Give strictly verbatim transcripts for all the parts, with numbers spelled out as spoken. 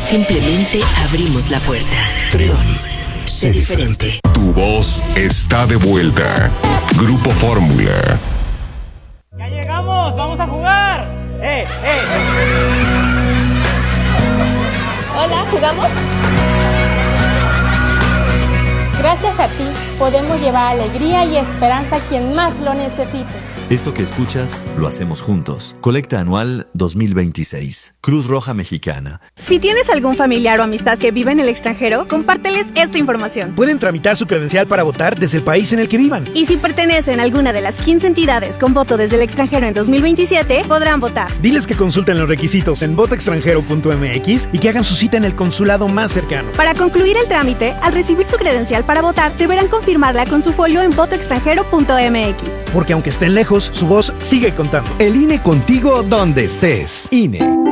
Simplemente abrimos la puerta. Trión, sé diferente. Tu voz está de vuelta. Grupo Fórmula. ¡Ya llegamos! ¡Vamos a jugar! ¡Eh, eh! Hola, ¿jugamos? Gracias a ti, podemos llevar alegría y esperanza a quien más lo necesite. Esto que escuchas, lo hacemos juntos. Colecta anual dos mil veintiséis. Cruz Roja Mexicana. Si tienes algún familiar o amistad que vive en el extranjero, compárteles esta información. Pueden tramitar su credencial para votar desde el país en el que vivan. Y si pertenecen a alguna de las quince entidades con voto desde el extranjero en dos mil veintisiete, podrán votar. Diles que consulten los requisitos en voto extranjero punto m x y que hagan su cita en el consulado más cercano. Para concluir el trámite, al recibir su credencial para votar, deberán confirmarla con su folio en voto extranjero punto m x. Porque aunque estén lejos, su voz sigue contando. El I N E contigo donde estés. I N E.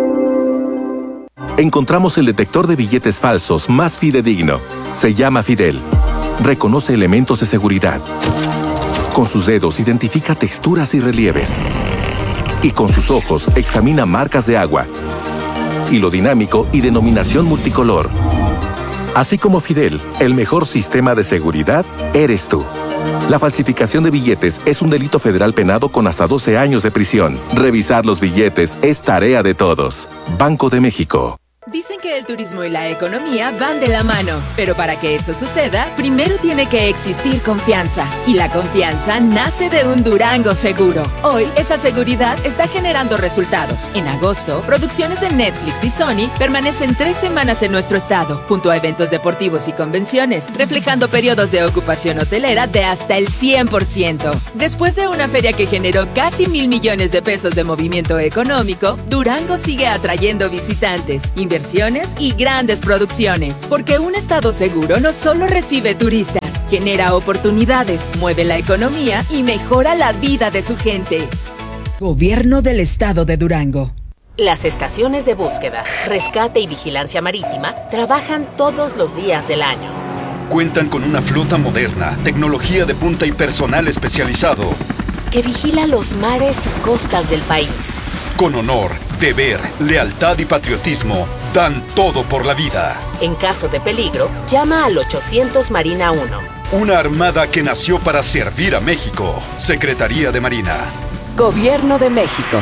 Encontramos el detector de billetes falsos más fidedigno. Se llama Fidel. Reconoce elementos de seguridad. Con sus dedos identifica texturas y relieves. Y con sus ojos examina marcas de agua, hilo dinámico y denominación multicolor. Así como Fidel, el mejor sistema de seguridad eres tú. La falsificación de billetes es un delito federal penado con hasta doce años de prisión. Revisar los billetes es tarea de todos. Banco de México. Dicen que el turismo y la economía van de la mano, pero para que eso suceda, primero tiene que existir confianza. Y la confianza nace de un Durango seguro. Hoy, esa seguridad está generando resultados. En agosto, producciones de Netflix y Sony permanecen tres semanas en nuestro estado, junto a eventos deportivos y convenciones, reflejando periodos de ocupación hotelera de hasta el cien por ciento. Después de una feria que generó casi mil millones de pesos de movimiento económico, Durango sigue atrayendo visitantes, inversiones y grandes producciones, porque un estado seguro no solo recibe turistas, genera oportunidades, mueve la economía y mejora la vida de su gente. Gobierno del Estado de Durango. Las estaciones de búsqueda, rescate y vigilancia marítima trabajan todos los días del año. Cuentan con una flota moderna, tecnología de punta y personal especializado que vigila los mares y costas del país. Con honor, deber, lealtad y patriotismo, dan todo por la vida. En caso de peligro, llama al ochocientos Marina uno. Una armada que nació para servir a México. Secretaría de Marina. Gobierno de México.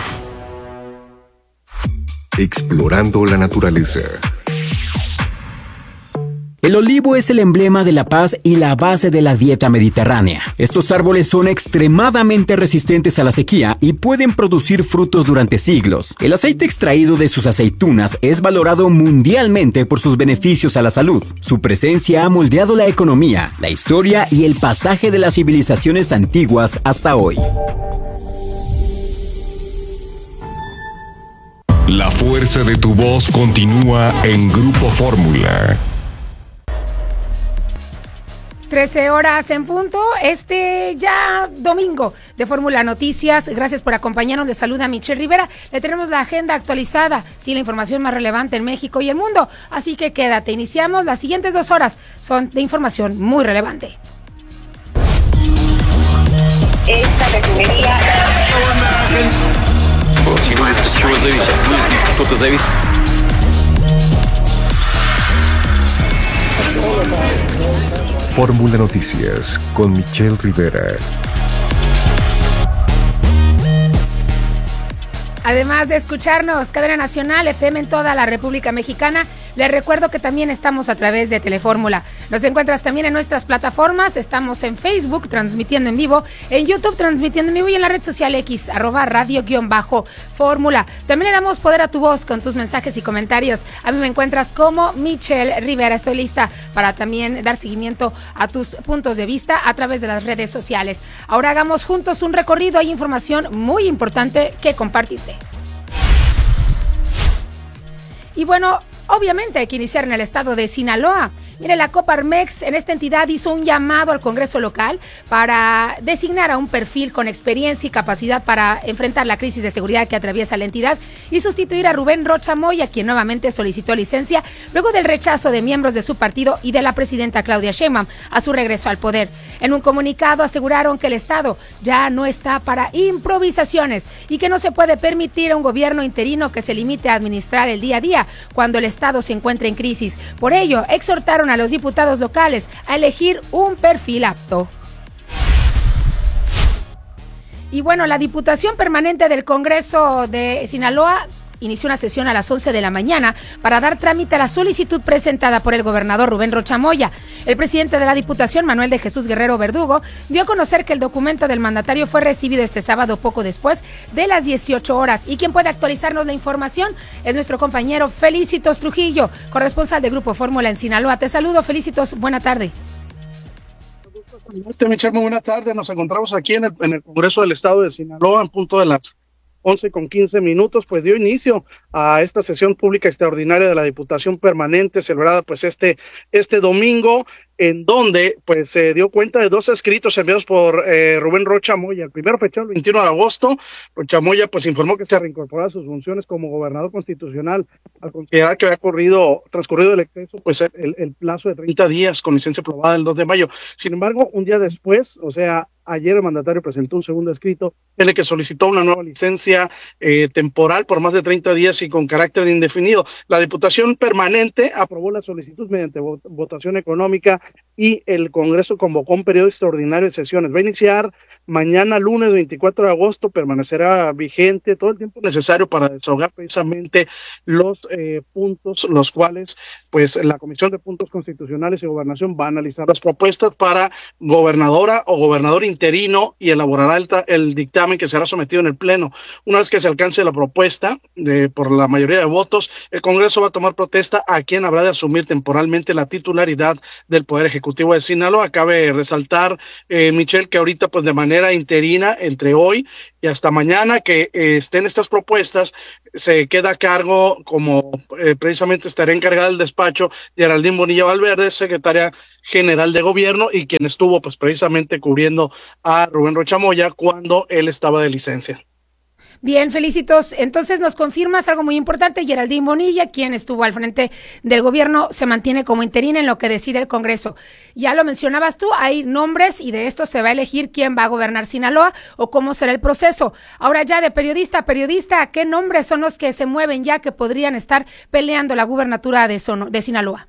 Explorando la naturaleza. El olivo es el emblema de la paz y la base de la dieta mediterránea. Estos árboles son extremadamente resistentes a la sequía y pueden producir frutos durante siglos. El aceite extraído de sus aceitunas es valorado mundialmente por sus beneficios a la salud. Su presencia ha moldeado la economía, la historia y el pasaje de las civilizaciones antiguas hasta hoy. La fuerza de tu voz continúa en Grupo Fórmula. trece horas en punto, este ya domingo de Fórmula Noticias. Gracias por acompañarnos. Les saluda Michelle Rivera. Le tenemos la agenda actualizada, sí, la información más relevante en México y el mundo. Así que quédate. Iniciamos. Las siguientes dos horas son de información muy relevante. Esta refinería... Fórmula Noticias con Michelle Rivera. Además de escucharnos, Cadena Nacional F M en toda la República Mexicana, les recuerdo que también estamos a través de Telefórmula. Nos encuentras también en nuestras plataformas, estamos en Facebook transmitiendo en vivo, en YouTube transmitiendo en vivo y en la red social X, arroba radio-fórmula. También le damos poder a tu voz con tus mensajes y comentarios. A mí me encuentras como Michelle Rivera. Estoy lista para también dar seguimiento a tus puntos de vista a través de las redes sociales. Ahora hagamos juntos un recorrido, hay información muy importante que compartirte. Y bueno, obviamente hay que iniciar en el estado de Sinaloa. Mire, la Coparmex en esta entidad hizo un llamado al Congreso local para designar a un perfil con experiencia y capacidad para enfrentar la crisis de seguridad que atraviesa la entidad y sustituir a Rubén Rocha Moya, quien nuevamente solicitó licencia luego del rechazo de miembros de su partido y de la presidenta Claudia Sheinbaum a su regreso al poder. En un comunicado aseguraron que el Estado ya no está para improvisaciones y que no se puede permitir a un gobierno interino que se limite a administrar el día a día cuando el Estado se encuentra en crisis. Por ello, exhortaron a los diputados locales a elegir un perfil apto. Y bueno, la Diputación Permanente del Congreso de Sinaloa inició una sesión a las once de la mañana para dar trámite a la solicitud presentada por el gobernador Rubén Rocha Moya. El presidente de la Diputación, Manuel de Jesús Guerrero Verdugo, dio a conocer que el documento del mandatario fue recibido este sábado poco después de las dieciocho horas. Y quien puede actualizarnos la información es nuestro compañero Felicitos Trujillo, corresponsal de Grupo Fórmula en Sinaloa. Te saludo, Felicitos, buena tarde. Este Michelle, muy buena tarde. Nos encontramos aquí en el, en el Congreso del Estado de Sinaloa en punto de las once con quince minutos, pues dio inicio a esta sesión pública extraordinaria de la Diputación Permanente celebrada pues este este domingo, en donde pues se dio cuenta de dos escritos enviados por eh, Rubén Rocha Moya. El primero fechado el veintiuno de agosto, Rocha Moya pues informó que se reincorporaba a sus funciones como gobernador constitucional al considerar que había corrido, transcurrido el exceso pues el, el plazo de treinta días con licencia aprobada el dos de mayo. Sin embargo, un día después, o sea, ayer el mandatario presentó un segundo escrito en el que solicitó una nueva licencia eh, temporal por más de treinta días y con carácter indefinido. La Diputación Permanente aprobó la solicitud mediante vot- votación económica y el Congreso convocó un periodo extraordinario de sesiones. Va a iniciar mañana lunes veinticuatro de agosto, permanecerá vigente todo el tiempo necesario para desahogar precisamente los eh, puntos, los cuales pues la Comisión de Puntos Constitucionales y Gobernación va a analizar las propuestas para gobernadora o gobernador interino y elaborará el, el dictamen que será sometido en el Pleno. Una vez que se alcance la propuesta de, por la mayoría de votos, el Congreso va a tomar protesta a quien habrá de asumir temporalmente la titularidad del Poder Ejecutivo de Sinaloa. Cabe resaltar, eh, Michelle, que ahorita pues de manera interina, entre hoy y hasta mañana que eh, estén estas propuestas, se queda a cargo, como eh, precisamente estará encargada del despacho, Geraldine Bonilla Valverde, secretaria general de gobierno y quien estuvo pues precisamente cubriendo a Rubén Rocha Moya cuando él estaba de licencia. Bien, Felicitos. Entonces nos confirmas algo muy importante. Geraldine Bonilla, quien estuvo al frente del gobierno, se mantiene como interina en lo que decide el Congreso. Ya lo mencionabas tú, hay nombres y de esto se va a elegir quién va a gobernar Sinaloa o cómo será el proceso. Ahora ya de periodista a periodista, ¿qué nombres son los que se mueven ya que podrían estar peleando la gubernatura de, Sono, de Sinaloa?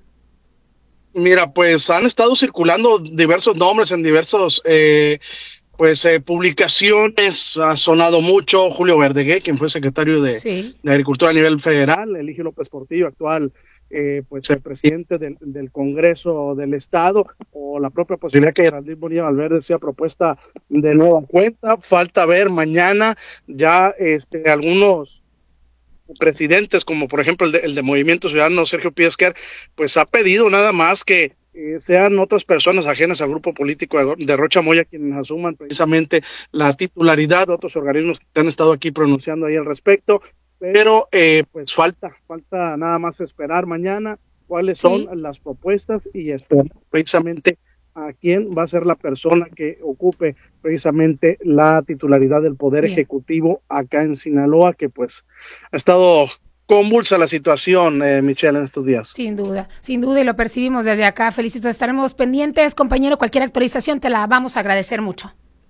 Mira, pues han estado circulando diversos nombres en diversos eh, pues eh, publicaciones. Ha sonado mucho Julio Verdegué, quien fue secretario de, sí. de Agricultura a nivel federal, Eligio López Portillo, actual eh, pues el presidente del, del Congreso del Estado, o la propia posibilidad que Geraldine Bonilla Valverde sea propuesta de nueva cuenta. Falta ver mañana ya este algunos presidentes, como por ejemplo el de, el de Movimiento Ciudadano, Sergio Piesquer, pues ha pedido nada más que eh, sean otras personas ajenas al grupo político de, de Rocha Moya quienes asuman precisamente la titularidad. Otros organismos que han estado aquí pronunciando ahí al respecto, pero eh, pues falta, falta nada más esperar mañana cuáles sí. son las propuestas y esperar precisamente a quién va a ser la persona que ocupe precisamente la titularidad del Poder Bien. Ejecutivo acá en Sinaloa, que pues ha estado convulsa la situación, eh, Michelle, en estos días. Sin duda, sin duda, y lo percibimos desde acá. Felicito, estaremos pendientes, compañero, cualquier actualización te la vamos a agradecer mucho.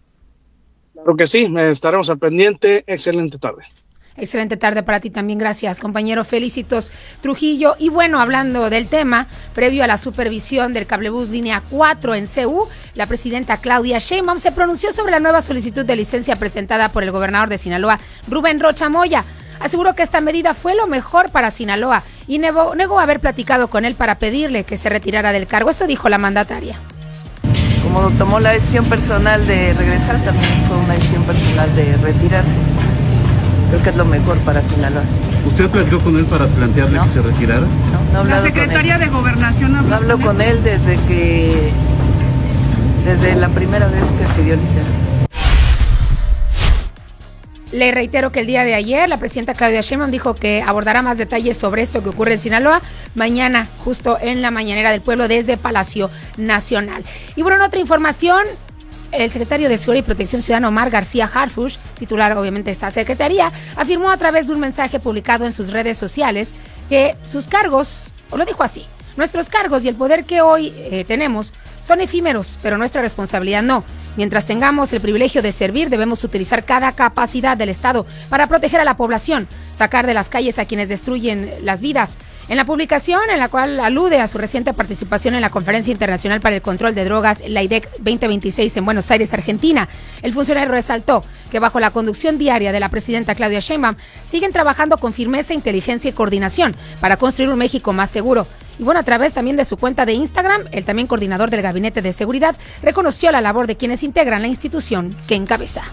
Claro que sí, estaremos al pendiente. Excelente tarde. Excelente tarde para ti también, gracias, compañero Felicitos Trujillo. Y bueno, hablando del tema, previo a la supervisión del cablebús línea cuatro en C U, la presidenta Claudia Sheinbaum se pronunció sobre la nueva solicitud de licencia presentada por el gobernador de Sinaloa, Rubén Rocha Moya. Aseguró que esta medida fue lo mejor para Sinaloa y negó, negó haber platicado con él para pedirle que se retirara del cargo. Esto dijo la mandataria. Como tomó la decisión personal de regresar, también fue una decisión personal de retirarse. Creo que es lo mejor para Sinaloa. ¿Usted platicó con él para plantearle no. que se retirara? No, no La secretaria de Gobernación habló, no hablo con él. con él desde que, desde la primera vez que pidió licencia. Le reitero que el día de ayer la presidenta Claudia Sheinbaum dijo que abordará más detalles sobre esto que ocurre en Sinaloa mañana, justo en la mañanera del pueblo desde Palacio Nacional. Y bueno, en otra información, el secretario de Seguridad y Protección Ciudadana, Omar García Harfuch, titular obviamente de esta secretaría, afirmó a través de un mensaje publicado en sus redes sociales que sus cargos, o lo dijo así, nuestros cargos y el poder que hoy eh, tenemos son efímeros, pero nuestra responsabilidad no. Mientras tengamos el privilegio de servir, debemos utilizar cada capacidad del Estado para proteger a la población, sacar de las calles a quienes destruyen las vidas. En la publicación, en la cual alude a su reciente participación en la Conferencia Internacional para el Control de Drogas, la I D E C veinte veintiséis en Buenos Aires, Argentina, el funcionario resaltó que bajo la conducción diaria de la presidenta Claudia Sheinbaum, siguen trabajando con firmeza, inteligencia y coordinación para construir un México más seguro. Y bueno, a través también de su cuenta de Instagram, el también coordinador del Gabinete de Seguridad reconoció la labor de quienes integran la institución que encabeza.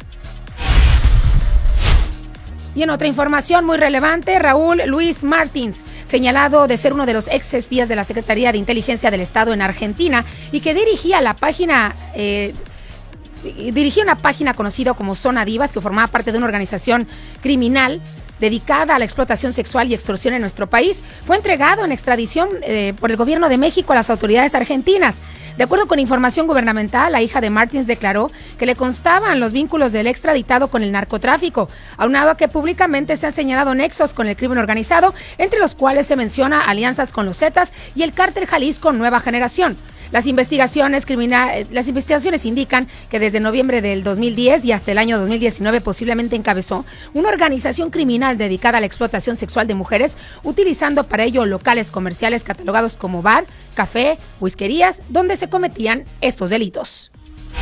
Y en otra información muy relevante, Raúl Luis Martins, señalado de ser uno de los ex espías de la Secretaría de Inteligencia del Estado en Argentina y que dirigía la página... Eh, dirigía una página conocida como Zona Divas, que formaba parte de una organización criminal dedicada a la explotación sexual y extorsión en nuestro país, fue entregado en extradición eh, por el gobierno de México a las autoridades argentinas. De acuerdo con información gubernamental, la hija de Martins declaró que le constaban los vínculos del extraditado con el narcotráfico, aunado a que públicamente se han señalado nexos con el crimen organizado, entre los cuales se menciona alianzas con los Zetas y el cártel Jalisco Nueva Generación. Las investigaciones criminal, las investigaciones indican que desde noviembre del dos mil diez y hasta el año dos mil diecinueve posiblemente encabezó una organización criminal dedicada a la explotación sexual de mujeres, utilizando para ello locales comerciales catalogados como bar, café, whiskerías, donde se cometían estos delitos.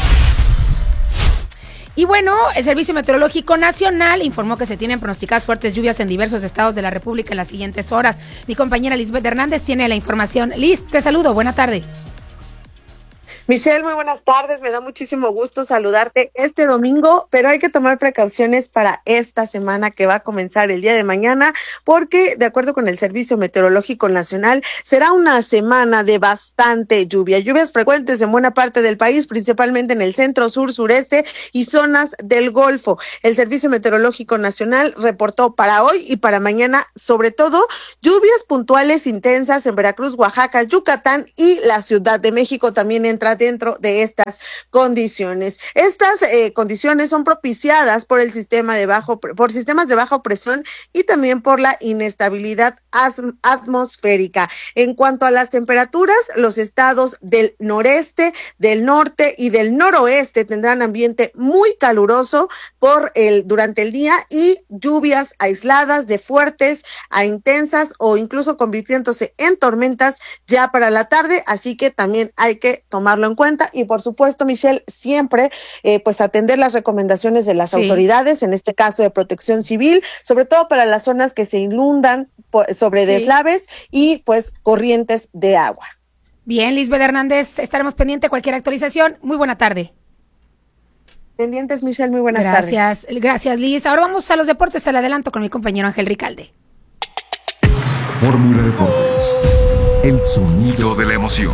Y bueno, el Servicio Meteorológico Nacional informó que se tienen pronosticadas fuertes lluvias en diversos estados de la República en las siguientes horas. Mi compañera Lisbeth Hernández tiene la información. Liz, te saludo, buena tarde. Michelle, muy buenas tardes, me da muchísimo gusto saludarte este domingo, pero hay que tomar precauciones para esta semana que va a comenzar el día de mañana, porque de acuerdo con el Servicio Meteorológico Nacional, será una semana de bastante lluvia, lluvias frecuentes en buena parte del país, principalmente en el centro, sur, sureste y zonas del Golfo. El Servicio Meteorológico Nacional reportó para hoy y para mañana, sobre todo, lluvias puntuales intensas en Veracruz, Oaxaca, Yucatán y la Ciudad de México también entra dentro de estas condiciones. Estas eh, condiciones son propiciadas por el sistema de bajo, por sistemas de baja presión y también por la inestabilidad atmosférica. En cuanto a las temperaturas, los estados del noreste, del norte y del noroeste tendrán ambiente muy caluroso por el durante el día y lluvias aisladas de fuertes a intensas o incluso convirtiéndose en tormentas ya para la tarde, así que también hay que tomarlo en cuenta y por supuesto, Michelle, siempre eh, pues atender las recomendaciones de las sí. autoridades, en este caso de Protección Civil, sobre todo para las zonas que se inundan por, sobre sí. deslaves y pues corrientes de agua. Bien, Lisbeth Hernández, estaremos pendientes de cualquier actualización. Muy buena tarde. Pendientes, Michelle, muy buenas gracias, tardes. Gracias, Liz. Ahora vamos a los deportes, al adelanto con mi compañero Ángel Ricalde. Fórmula Deportes, el sonido de la emoción.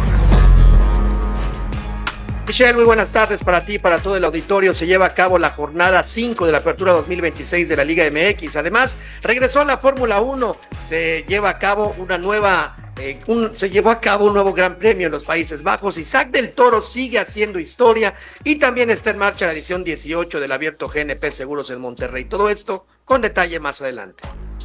Michelle, muy buenas tardes para ti y para todo el auditorio. Se lleva a cabo la jornada cinco de la Apertura dos mil veintiséis de la Liga M X. Además, regresó la Fórmula uno. Se lleva a cabo una nueva, eh, un, se llevó a cabo un nuevo Gran Premio en los Países Bajos. Isaac del Toro sigue haciendo historia y también está en marcha la edición dieciocho del Abierto G N P Seguros en Monterrey. Todo esto con detalle más adelante.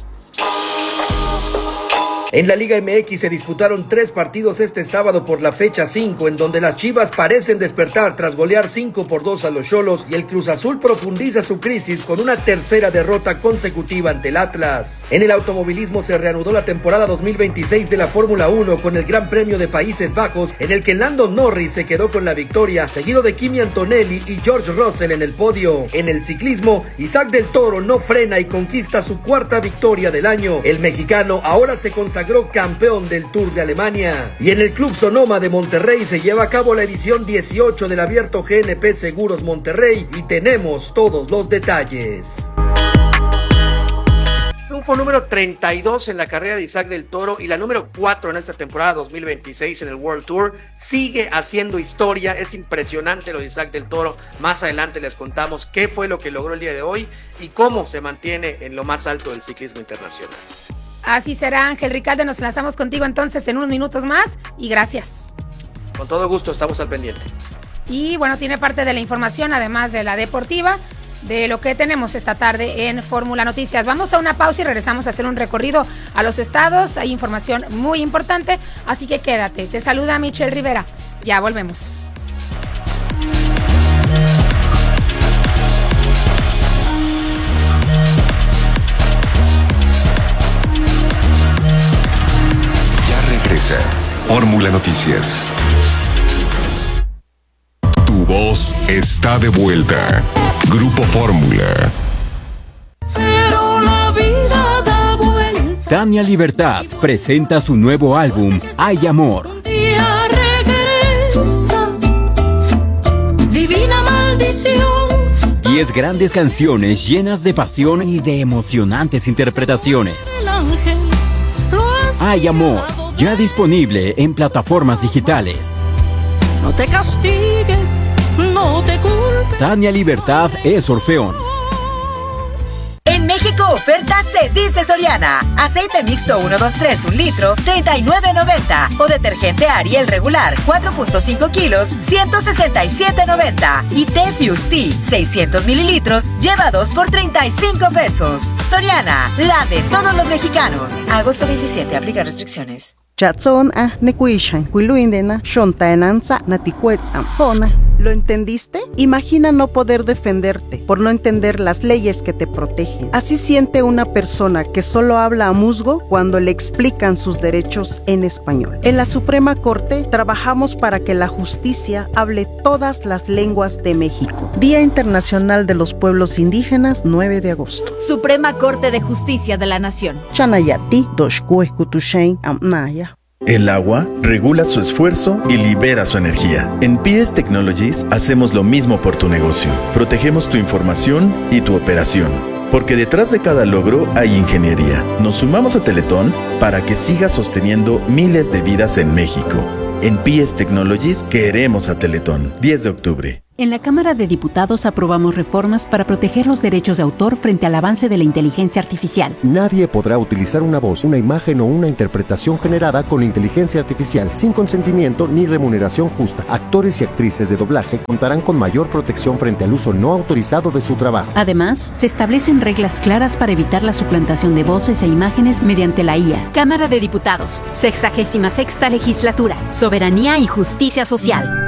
En la Liga M X se disputaron tres partidos este sábado por la fecha cinco, en donde las Chivas parecen despertar tras golear cinco por dos a los Xolos y el Cruz Azul profundiza su crisis con una tercera derrota consecutiva ante el Atlas. En el automovilismo se reanudó la temporada dos mil veintiséis de la Fórmula uno con el Gran Premio de Países Bajos, en el que Lando Norris se quedó con la victoria, seguido de Kimi Antonelli y George Russell en el podio. En el ciclismo, Isaac del Toro no frena y conquista su cuarta victoria del año. El mexicano ahora se consagró campeón del Tour de Alemania. Y en el Club Sonoma de Monterrey se lleva a cabo la edición dieciocho del Abierto G N P Seguros Monterrey y tenemos todos los detalles. Triunfo triunfo número treinta y dos en la carrera de Isaac del Toro y la número cuatro en esta temporada dos mil veintiséis en el World Tour. Sigue haciendo historia, es impresionante lo de Isaac del Toro. Más adelante les contamos qué fue lo que logró el día de hoy y cómo se mantiene en lo más alto del ciclismo internacional. Así será, Ángel Ricalde, nos enlazamos contigo entonces en unos minutos más y gracias. Con todo gusto, estamos al pendiente. Y bueno, tiene parte de la información, además de la deportiva, de lo que tenemos esta tarde en Fórmula Noticias. Vamos a una pausa y regresamos a hacer un recorrido a los estados. Hay información muy importante, así que quédate. Te saluda Michelle Rivera. Ya volvemos. Ya regresa Fórmula Noticias. Tu voz está de vuelta. Grupo Fórmula. Pero la vida da vuelta. Tania Libertad presenta su nuevo álbum, Hay Amor. Un día regresa. Divina maldición. Diez grandes canciones llenas de pasión y de emocionantes interpretaciones. El ángel lo has Hay Amor, ya disponible en plataformas digitales. No te castigues, no te culpes. Tania Libertad es Orfeón. En México, oferta se dice Soriana. Aceite mixto uno dos tres, un litro, treinta y nueve noventa. O detergente Ariel regular, cuatro punto cinco kilos, ciento sesenta y siete noventa. Y té Fusti, seiscientos mililitros, lleva dos por treinta y cinco pesos. Soriana, la de todos los mexicanos. Agosto veintisiete, aplica restricciones. Chatson a nekuishan, kuiluindena, shontaenanza, naticuetzam, ¿Lo entendiste? Imagina no poder defenderte por no entender las leyes que te protegen. Así siente una persona que solo habla a musgo cuando le explican sus derechos en español. En la Suprema Corte trabajamos para que la justicia hable todas las lenguas de México. Día Internacional de los Pueblos Indígenas, nueve de agosto. Suprema Corte de Justicia de la Nación. Chanayati, doshkue kutushain amnaya. El agua regula su esfuerzo y libera su energía. En P S Technologies hacemos lo mismo por tu negocio. Protegemos tu información y tu operación. Porque detrás de cada logro hay ingeniería. Nos sumamos a Teletón para que siga sosteniendo miles de vidas en México. En P S Technologies queremos a Teletón. diez de octubre. En la Cámara de Diputados aprobamos reformas para proteger los derechos de autor frente al avance de la inteligencia artificial. Nadie podrá utilizar una voz, una imagen o una interpretación generada con inteligencia artificial sin consentimiento ni remuneración justa. Actores y actrices de doblaje contarán con mayor protección frente al uso no autorizado de su trabajo. Además, se establecen reglas claras para evitar la suplantación de voces e imágenes mediante la I A. Cámara de Diputados, sexagésima sexta legislatura, soberanía y justicia social.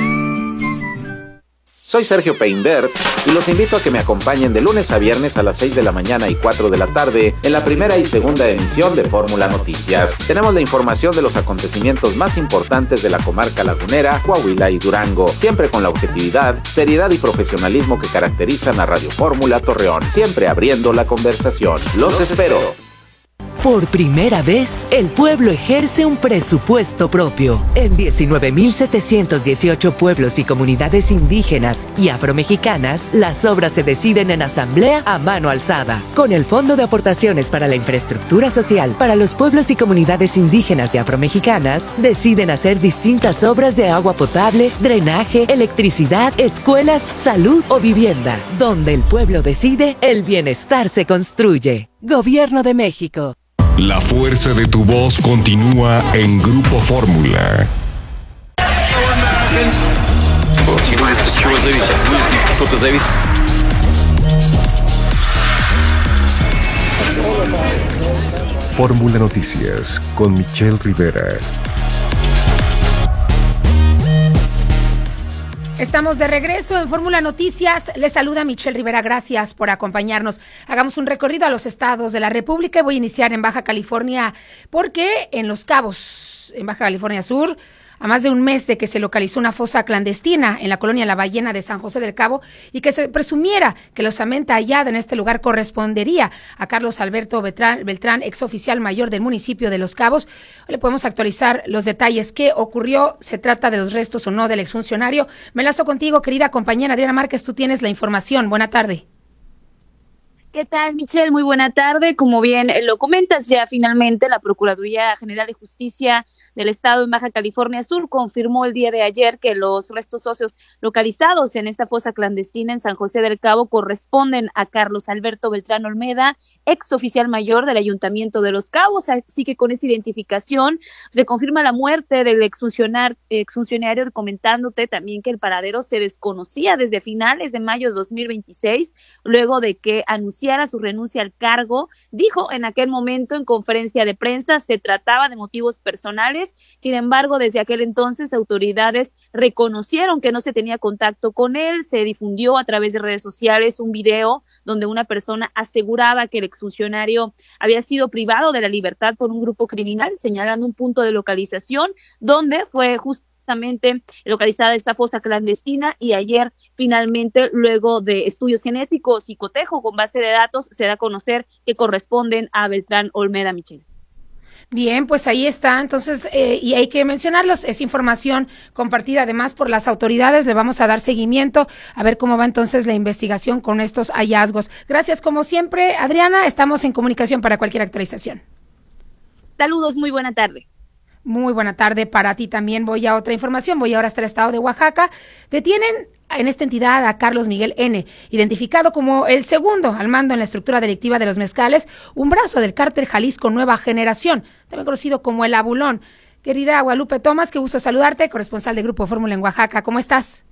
Soy Sergio Peinbert y los invito a que me acompañen de lunes a viernes a las seis de la mañana y cuatro de la tarde en la primera y segunda emisión de Fórmula Noticias. Tenemos la información de los acontecimientos más importantes de la comarca lagunera, Coahuila y Durango, siempre con la objetividad, seriedad y profesionalismo que caracterizan a Radio Fórmula Torreón, siempre abriendo la conversación. Los, los espero. Por primera vez, el pueblo ejerce un presupuesto propio. En diecinueve mil setecientos dieciocho pueblos y comunidades indígenas y afromexicanas, las obras se deciden en asamblea a mano alzada. Con el Fondo de Aportaciones para la Infraestructura Social para los pueblos y comunidades indígenas y afromexicanas, deciden hacer distintas obras de agua potable, drenaje, electricidad, escuelas, salud o vivienda. Donde el pueblo decide, el bienestar se construye. Gobierno de México. La fuerza de tu voz continúa en Grupo Fórmula. Fórmula Noticias con Michelle Rivera. Estamos de regreso en Fórmula Noticias. Les saluda Michelle Rivera. Gracias por acompañarnos. Hagamos un recorrido a los estados de la República. Voy a iniciar en Baja California porque en Los Cabos, en Baja California Sur, a más de un mes de que se localizó una fosa clandestina en la colonia La Ballena de San José del Cabo y que se presumiera que la osamenta hallada en este lugar correspondería a Carlos Alberto Beltrán, Beltrán, exoficial mayor del municipio de Los Cabos. Hoy le podemos actualizar los detalles. ¿Qué ocurrió? ¿Se trata de los restos o no del exfuncionario? Me enlazo contigo, querida compañera Adriana Márquez. Tú tienes la información. Buena tarde. ¿Qué tal, Michelle? Muy buena tarde. Como bien lo comentas, ya finalmente la Procuraduría General de Justicia del Estado en Baja California Sur confirmó el día de ayer que los restos óseos localizados en esta fosa clandestina en San José del Cabo corresponden a Carlos Alberto Beltrán Olmeda, ex oficial mayor del Ayuntamiento de Los Cabos. Así que con esta identificación se confirma la muerte del exfuncionar, exfuncionario, comentándote también que el paradero se desconocía desde finales de mayo de dos mil veintiséis, luego de que anunció a su renuncia al cargo. Dijo en aquel momento en conferencia de prensa se trataba de motivos personales. Sin embargo, desde aquel entonces autoridades reconocieron que no se tenía contacto con él. Se difundió a través de redes sociales un video donde una persona aseguraba que el exfuncionario había sido privado de la libertad por un grupo criminal, señalando un punto de localización donde fue justo localizada esta fosa clandestina, y ayer finalmente, luego de estudios genéticos y cotejo con base de datos, se da a conocer que corresponden a Beltrán Olmeda. Michelle. Bien, pues ahí está, entonces, eh, y hay que mencionarlos, es información compartida además por las autoridades, le vamos a dar seguimiento, a ver cómo va entonces la investigación con estos hallazgos. Gracias como siempre, Adriana, estamos en comunicación para cualquier actualización. Saludos, muy buena tarde. Muy buena tarde para ti también. Voy a otra información, voy ahora hasta el estado de Oaxaca. Detienen en esta entidad a Carlos Miguel N., identificado como el segundo al mando en la estructura delictiva de los mezcales, un brazo del cártel Jalisco Nueva Generación, también conocido como el Abulón. Querida Guadalupe Tomás, qué gusto saludarte, corresponsal de Grupo Fórmula en Oaxaca. ¿Cómo estás?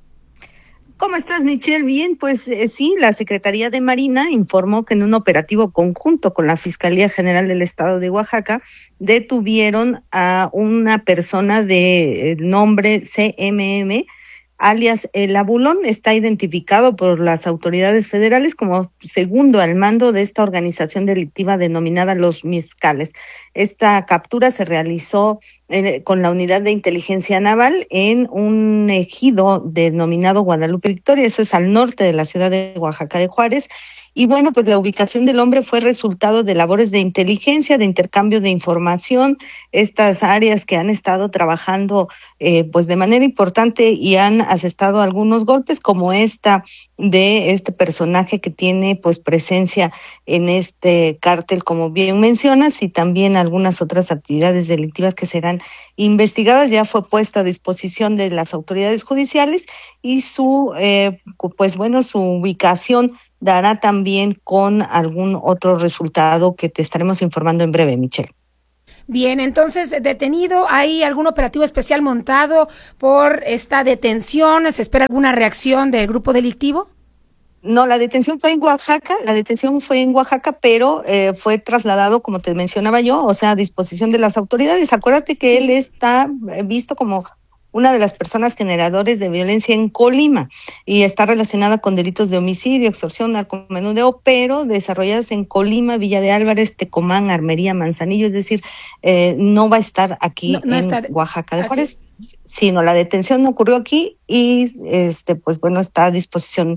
¿Cómo estás, Michelle? Bien, pues eh, sí, la Secretaría de Marina informó que en un operativo conjunto con la Fiscalía General del Estado de Oaxaca detuvieron a una persona de nombre C M M, alias El Abulón. Está identificado por las autoridades federales como segundo al mando de esta organización delictiva denominada Los Mezcales. Esta captura se realizó eh, con la Unidad de Inteligencia Naval en un ejido denominado Guadalupe Victoria, eso es al norte de la ciudad de Oaxaca de Juárez. Y bueno, pues la ubicación del hombre fue resultado de labores de inteligencia, de intercambio de información, estas áreas que han estado trabajando eh, pues de manera importante y han asestado algunos golpes, como esta de este personaje que tiene pues presencia en este cártel, como bien mencionas, y también algunas otras actividades delictivas que serán investigadas. Ya fue puesta a disposición de las autoridades judiciales y su eh, pues bueno, su ubicación dará también con algún otro resultado que te estaremos informando en breve, Michelle. Bien, entonces, detenido, ¿hay algún operativo especial montado por esta detención? ¿Se espera alguna reacción del grupo delictivo? No, la detención fue en Oaxaca, la detención fue en Oaxaca, pero eh, fue trasladado, como te mencionaba yo, o sea, a disposición de las autoridades. Acuérdate que sí. Él está visto como una de las personas generadores de violencia en Colima y está relacionada con delitos de homicidio, extorsión, narcomenudeo, pero desarrolladas en Colima, Villa de Álvarez, Tecomán, Armería, Manzanillo, es decir, eh, no va a estar aquí no, no en está, Oaxaca de Juárez, sino la detención ocurrió aquí y este pues bueno, está a disposición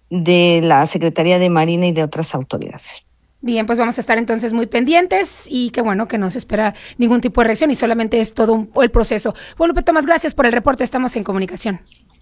de la Secretaría de Marina y de otras autoridades. Bien, pues vamos a estar entonces muy pendientes y qué bueno que no se espera ningún tipo de reacción y solamente es todo un, el proceso. Bueno, Tomás, gracias por el reporte, estamos en comunicación.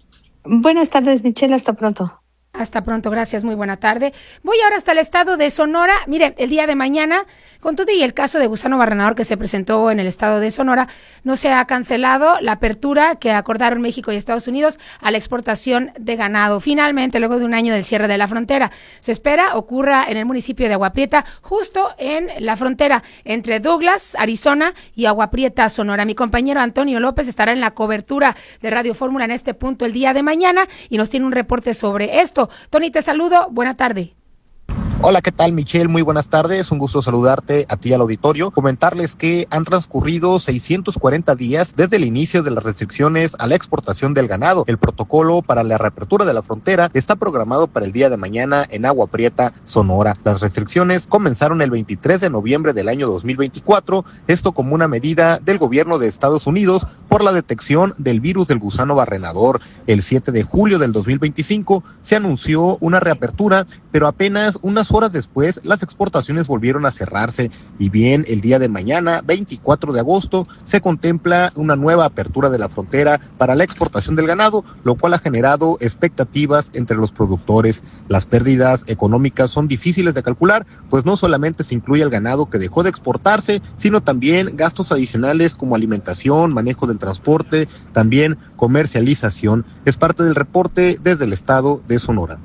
Buenas tardes, Michelle, hasta pronto. Hasta pronto, gracias, muy buena tarde. Voy ahora hasta el estado de Sonora. Mire, el día de mañana, con todo y el caso de Gusano Barrenador que se presentó en el estado de Sonora, no se ha cancelado la apertura que acordaron México y Estados Unidos a la exportación de ganado. Finalmente, luego de un año del cierre de la frontera, se espera ocurra en el municipio de Agua Prieta, justo en la frontera entre Douglas, Arizona y Agua Prieta, Sonora. Mi compañero Antonio López estará en la cobertura de Radio Fórmula en este punto el día de mañana y nos tiene un reporte sobre esto. Tony, te saludo, buena tarde. Hola, ¿qué tal, Michelle? Muy buenas tardes, un gusto saludarte a ti y al auditorio. Comentarles que han transcurrido seiscientos cuarenta días desde el inicio de las restricciones a la exportación del ganado. El protocolo para la reapertura de la frontera está programado para el día de mañana en Agua Prieta, Sonora. Las restricciones comenzaron el veintitrés de noviembre del año dos mil veinticuatro, esto como una medida del gobierno de Estados Unidos por por la detección del virus del gusano barrenador. El siete de julio del dos mil veinticinco se anunció una reapertura, pero apenas unas horas después las exportaciones volvieron a cerrarse. Y bien, el día de mañana, veinticuatro de agosto, se contempla una nueva apertura de la frontera para la exportación del ganado, lo cual ha generado expectativas entre los productores. Las pérdidas económicas son difíciles de calcular, pues no solamente se incluye el ganado que dejó de exportarse, sino también gastos adicionales como alimentación, manejo del transporte, también comercialización. Es parte del reporte desde el estado de Sonora.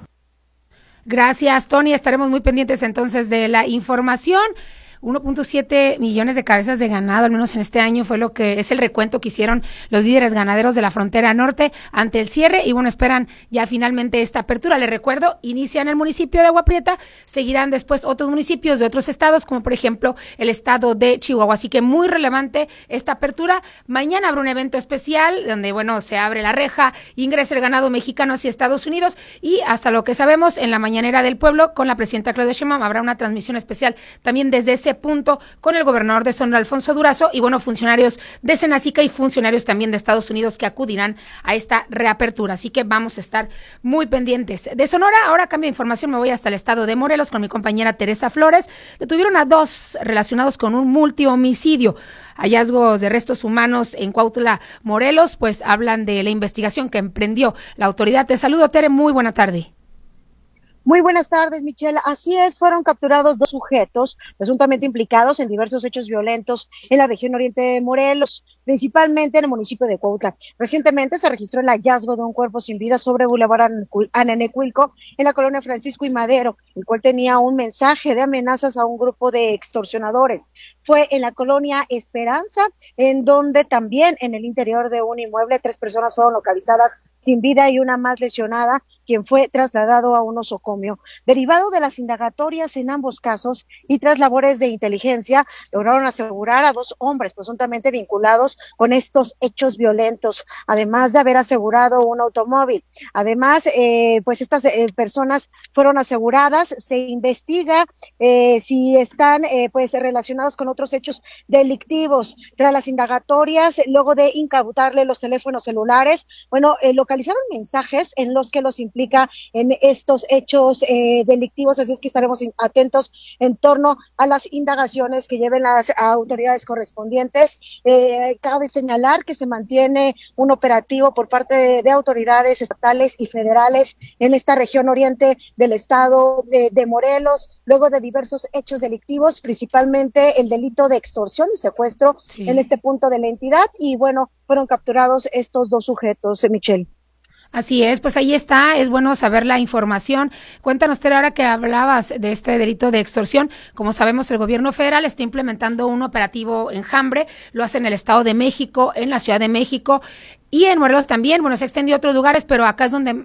Gracias, Tony. Estaremos muy pendientes entonces de la información. uno punto siete millones de cabezas de ganado, al menos en este año, fue lo que es el recuento que hicieron los líderes ganaderos de la frontera norte ante el cierre y bueno, esperan ya finalmente esta apertura. Les recuerdo, inicia en el municipio de Agua Prieta, seguirán después otros municipios de otros estados, como por ejemplo el estado de Chihuahua. Así que muy relevante esta apertura. Mañana habrá un evento especial donde, bueno, se abre la reja, ingresa el ganado mexicano hacia Estados Unidos y hasta lo que sabemos, en la mañanera del pueblo con la presidenta Claudia Sheinbaum habrá una transmisión especial también desde ese punto con el gobernador de Sonora, Alfonso Durazo, y bueno, funcionarios de Senacica y funcionarios también de Estados Unidos que acudirán a esta reapertura. Así que vamos a estar muy pendientes. De Sonora, ahora cambio de información, me voy hasta el estado de Morelos con mi compañera Teresa Flores. Detuvieron a dos relacionados con un multihomicidio. Hallazgos de restos humanos en Cuautla, Morelos, pues hablan de la investigación que emprendió la autoridad. Te saludo, Tere, muy buena tarde. Muy buenas tardes, Michelle. Así es, fueron capturados dos sujetos presuntamente implicados en diversos hechos violentos en la región oriente de Morelos, principalmente en el municipio de Cuautla. Recientemente se registró el hallazgo de un cuerpo sin vida sobre Boulevard Anenecuilco, en la colonia Francisco y Madero, el cual tenía un mensaje de amenazas a un grupo de extorsionadores. Fue en la colonia Esperanza, en donde también en el interior de un inmueble tres personas fueron localizadas sin vida y una más lesionada, quien fue trasladado a un osocomio. Derivado de las indagatorias en ambos casos y tras labores de inteligencia, lograron asegurar a dos hombres presuntamente vinculados con estos hechos violentos, además de haber asegurado un automóvil. Además, eh, pues estas eh, personas fueron aseguradas. Se investiga eh, si están eh, pues relacionados con otros hechos delictivos. Tras las indagatorias, luego de incautarle los teléfonos celulares, bueno, eh, localizaron mensajes en los que los implica en estos hechos eh, delictivos, así es que estaremos atentos en torno a las indagaciones que lleven las autoridades correspondientes. Eh, cabe señalar que se mantiene un operativo por parte de, de autoridades estatales y federales en esta región oriente del estado de, de Morelos, luego de diversos hechos delictivos, principalmente el delito de extorsión y secuestro sí. en este punto de la entidad, y bueno, fueron capturados estos dos sujetos, Michelle. Así es, pues ahí está, es bueno saber la información. Cuéntanos, Tere, ahora que hablabas de este delito de extorsión, como sabemos el gobierno federal está implementando un operativo enjambre, lo hace en el Estado de México, en la Ciudad de México y en Morelos también, bueno, se extendió a otros lugares, pero acá es donde